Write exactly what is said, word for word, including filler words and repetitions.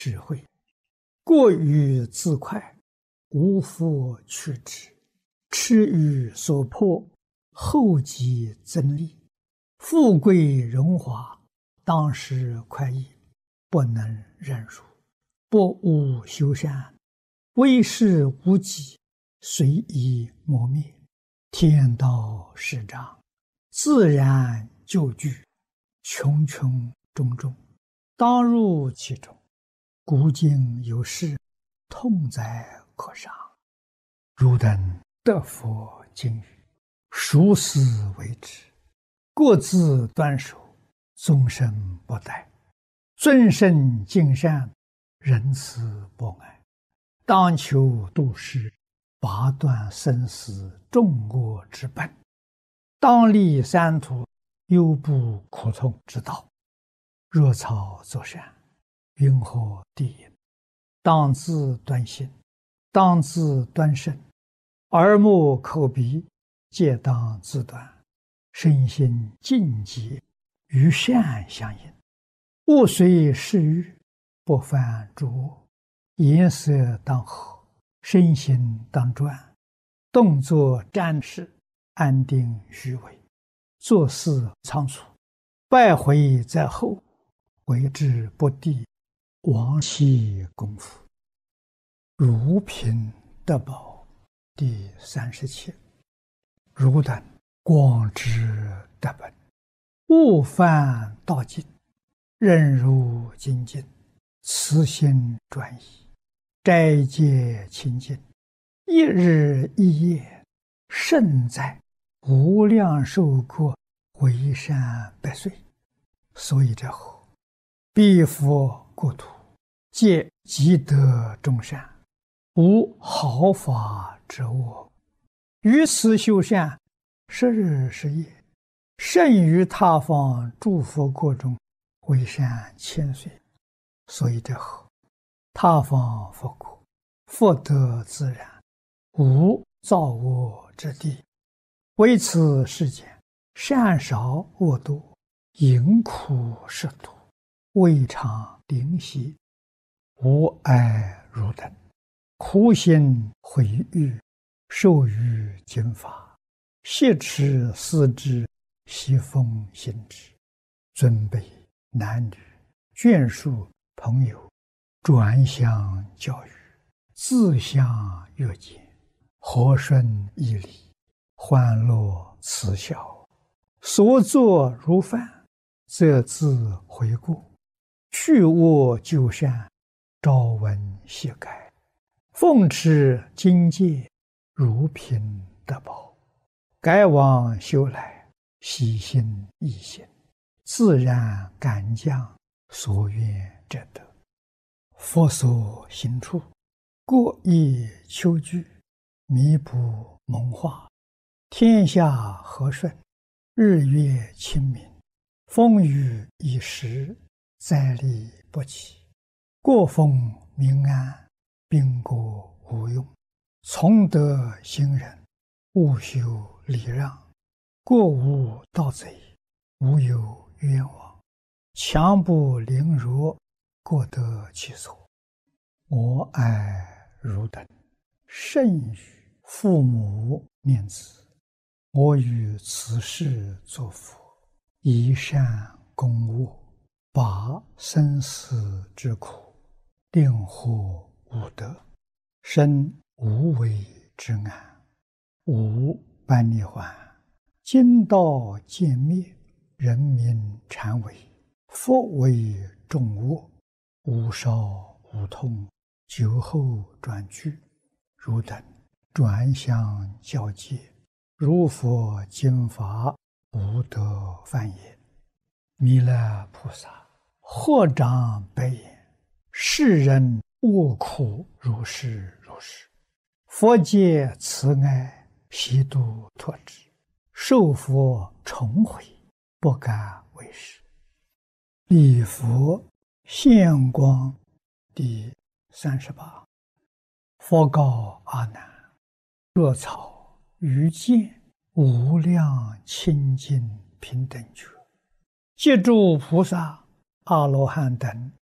智慧。过于自快，无复去之；痴于所迫，后继增利。富贵荣华，当时快意，不能忍辱；不务修善，为事无己，随意磨灭。天道始长，自然就具，穷穷种种，当入其中。古今有事，痛哉可伤。汝等得佛经语，熟思为之，各自端守，终身不殆。尊圣敬善，仁慈博爱，当求度世，拔断生死众恶之本，当立三途，忧怖苦痛之道。若草作善，云何地也？当自端心，当自端身，耳目口鼻皆当自端，身心净洁，与善相应。勿随世欲，不犯诸恶。颜色当和，身心当专，动作瞻视，安定虚伪，做事仓促，败毁在后，为之不第，亡其功夫。如贫得宝第三十七。汝等广知德本，勿犯道尽，任如精进，慈心专一，斋戒清净，一日一夜，胜在无量寿国，为善百岁。所以者后，彼佛国土，皆积德众善，无毫发之恶。于此修善，十日十夜，胜于他方诸佛国中，为善千岁。所以者后，他方佛国，福德自然，无造恶之地。为此世间，善少恶多，淫苦食毒，未尝灵犀。吾爱汝等，苦心毁誉，受于经法，挟持思之，习奉行之。尊卑男女，眷属朋友，转相教育，自相约见，和顺义理，欢乐慈孝，所作如饭，则自悔过，去恶就善，朝闻夕改，奉持经戒，如贫得宝。改往修来，喜心易行，自然感将，所愿者得。佛所行处，过意求具，弥补蒙化，天下和顺，日月清明，风雨已时，灾利不起。国风民安，兵国无用。从德行仁，务修礼让，过无盗贼，无有冤枉。强不凌弱，各得其所。我爱汝等，甚于父母念子。我于此世作佛，以善供恶，拔生死之苦，令获无得，生无为之安。无般涅槃，今道渐灭，人民禅为，佛为众恶，无少无痛，酒后转居。汝等转相教戒，如佛经法，无得犯也。弥勒菩萨合掌白言：世人恶苦如是如是，佛界慈爱，悉度脱之，受佛重回，不敢为是。礼佛现光第三十八。佛告阿难：若草于见无量清净平等觉，借诸菩萨、阿罗汉等